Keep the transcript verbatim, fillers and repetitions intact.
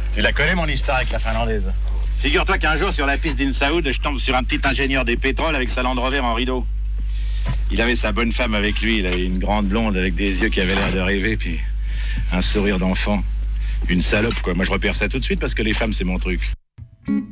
Tu la connais, mon histoire avec la Finlandaise? Figure-toi qu'un jour, sur la piste d'Insaoud, je tombe sur un petit ingénieur des pétroles avec sa Land Rover en rideau. Il avait sa bonne femme avec lui. Il avait une grande blonde avec des yeux qui avaient l'air de rêver, puis un sourire d'enfant. Une salope, quoi. Moi, je repère ça tout de suite parce que les femmes, c'est mon truc.